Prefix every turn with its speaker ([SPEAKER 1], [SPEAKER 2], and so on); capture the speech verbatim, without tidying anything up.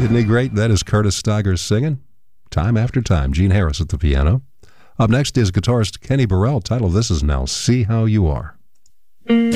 [SPEAKER 1] Isn't he great? That is Curtis Stigers singing Time After Time. Gene Harris at the piano. Up next is guitarist Kenny Burrell. Title of this is Now See How You Are.